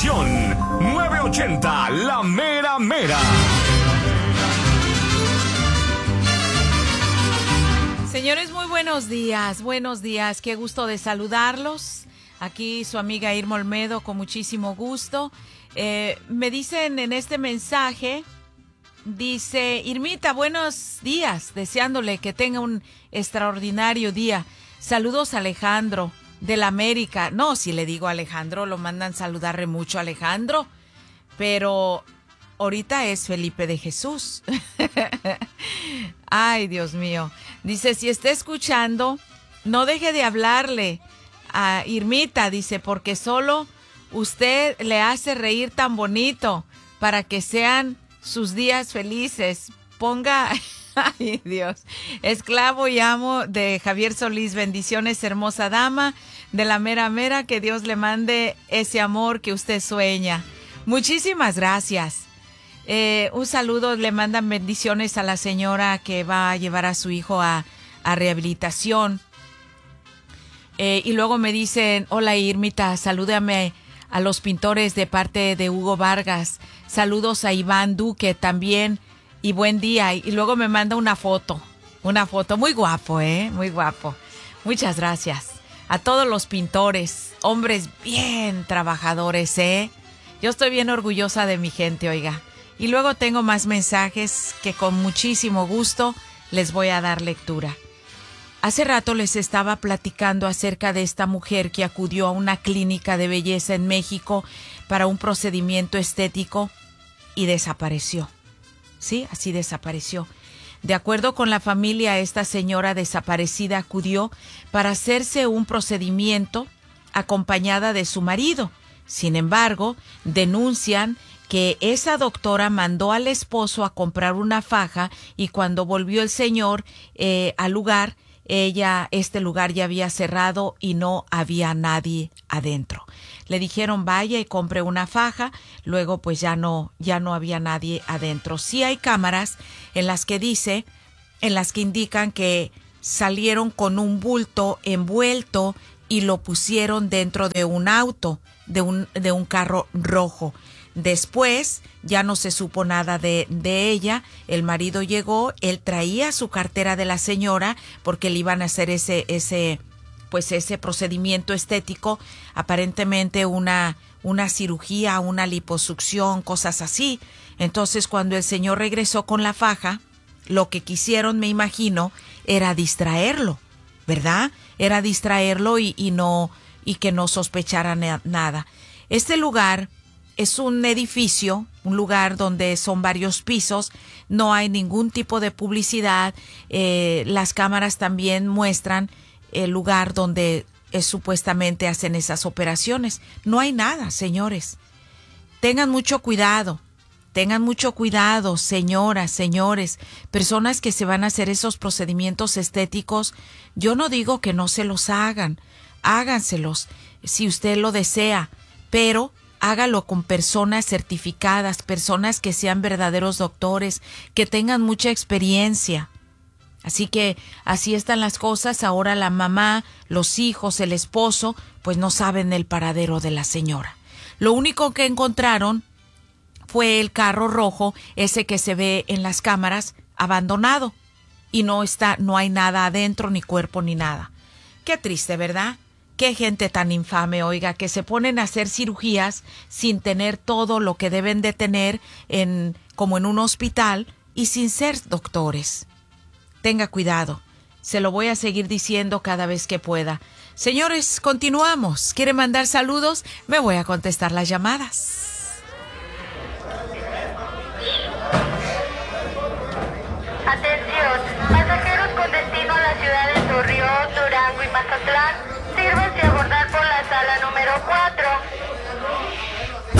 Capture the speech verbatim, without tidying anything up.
Univisión novecientos ochenta, La Mera Mera. Señores, muy buenos días, buenos días, qué gusto de saludarlos. Aquí su amiga Irma Olmedo, con muchísimo gusto. Eh, me dicen en este mensaje, dice, Irmita, buenos días, deseándole que tenga un extraordinario día. Saludos, Alejandro, de la América. No, si le digo Alejandro, lo mandan saludarle mucho, Alejandro, pero ahorita es Felipe de Jesús. Ay, Dios mío. Dice, si está escuchando, no deje de hablarle a Irmita, dice, porque solo usted le hace reír tan bonito para que sean sus días felices. Ponga, ay Dios, esclavo y amo de Javier Solís. Bendiciones, hermosa dama de la mera mera, que Dios le mande ese amor que usted sueña. Muchísimas gracias. Eh, un saludo, le mandan bendiciones a la señora que va a llevar a su hijo a, a rehabilitación. Eh, y luego me dicen, hola Irmita, salúdame a los pintores de parte de Hugo Vargas. Saludos a Iván Duque también y buen día. Y luego me manda una foto, una foto muy guapo, ¿eh? Muy guapo. Muchas gracias a todos los pintores, hombres bien trabajadores, ¿eh? Yo estoy bien orgullosa de mi gente, oiga. Y luego tengo más mensajes que con muchísimo gusto les voy a dar lectura. Hace rato les estaba platicando acerca de esta mujer que acudió a una clínica de belleza en México para un procedimiento estético y desapareció. Sí, así desapareció. De acuerdo con la familia, esta señora desaparecida acudió para hacerse un procedimiento acompañada de su marido. Sin embargo, denuncian que esa doctora mandó al esposo a comprar una faja y cuando volvió el señor eh, al lugar, ella, este lugar ya había cerrado y no había nadie adentro. Le dijeron vaya y compre una faja, luego pues ya no, ya no había nadie adentro. Sí hay cámaras en las que dice, en las que indican que salieron con un bulto envuelto y lo pusieron dentro de un auto, de un, de un carro rojo. Después ya no se supo nada de, de ella. El marido llegó, él traía su cartera de la señora porque le iban a hacer ese, ese, pues ese procedimiento estético, aparentemente una, una cirugía, una liposucción, cosas así. Entonces cuando el señor regresó con la faja, lo que quisieron, me imagino, era distraerlo, ¿verdad? Era distraerlo y, y no, y que no sospechara nada. Este lugar es un edificio, un lugar donde son varios pisos, no hay ningún tipo de publicidad, eh, las cámaras también muestran el lugar donde eh, supuestamente hacen esas operaciones. No hay nada, señores. Tengan mucho cuidado, tengan mucho cuidado, señoras, señores, personas que se van a hacer esos procedimientos estéticos. Yo no digo que no se los hagan, háganselos si usted lo desea, pero hágalo con personas certificadas, personas que sean verdaderos doctores, que tengan mucha experiencia. Así que así están las cosas. Ahora la mamá, los hijos, el esposo, pues no saben el paradero de la señora. Lo único que encontraron fue el carro rojo, ese que se ve en las cámaras, abandonado. Y no está, no hay nada adentro, ni cuerpo, ni nada. Qué triste, ¿verdad? Qué gente tan infame, oiga, que se ponen a hacer cirugías sin tener todo lo que deben de tener en, como en un hospital y sin ser doctores. Tenga cuidado, se lo voy a seguir diciendo cada vez que pueda. Señores, continuamos. ¿Quiere mandar saludos? Me voy a contestar las llamadas. Atención, pasajeros con destino a la ciudad de Torreón, Durango y Mazatlán. Sírvanse a abordar por la sala número cuatro.